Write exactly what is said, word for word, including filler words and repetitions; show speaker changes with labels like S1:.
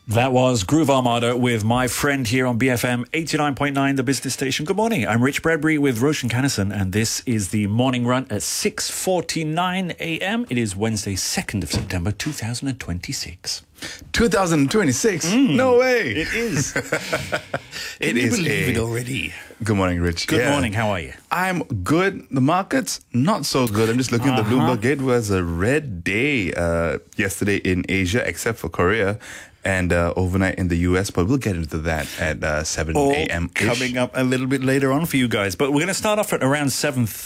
S1: That was Groove Armada with my friend here on B F M eighty-nine point nine, the business station. Good morning. I'm Rich Bradbury with Roshan Kannison, and this is the morning run at six forty-nine a.m. It is Wednesday, second of September, two thousand twenty-six.
S2: twenty twenty-six? Mm, no way.
S1: It is.
S2: It
S1: Can you
S2: is
S1: believe
S2: a...
S1: it already?
S2: Good morning, Rich.
S1: Good
S2: Yeah.
S1: morning. How are you?
S2: I'm good. The market's not so good. I'm just looking
S1: Uh-huh.
S2: at the Bloomberg. It was a red day uh, yesterday in Asia, except for Korea, and uh, overnight in the U S, but we'll get into that at uh, seven a.m.
S1: Coming up a little bit later on for you guys. But we're going to start off at around seven